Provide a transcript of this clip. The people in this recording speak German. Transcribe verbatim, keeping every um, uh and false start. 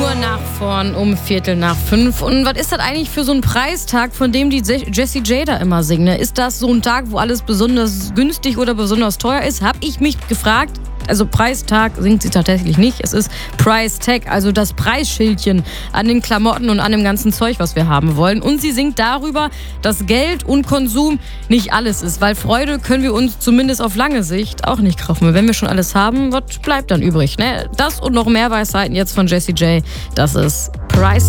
Uhr nach vorn, um Viertel nach fünf. Und was ist das eigentlich für so ein Preistag, von dem die Jessie J da immer singt? Ne? Ist das so ein Tag, wo alles besonders günstig oder besonders teuer ist? Hab ich mich gefragt. Also Preistag singt sie tatsächlich nicht. Es ist Price Tag, also das Preisschildchen an den Klamotten und an dem ganzen Zeug, was wir haben wollen. Und sie singt darüber, dass Geld und Konsum nicht alles ist. Weil Freude können wir uns zumindest auf lange Sicht auch nicht kaufen. Wenn wir schon alles haben, was bleibt dann übrig? Ne? Das und noch mehr Weisheiten jetzt von Jessie J. Das ist Price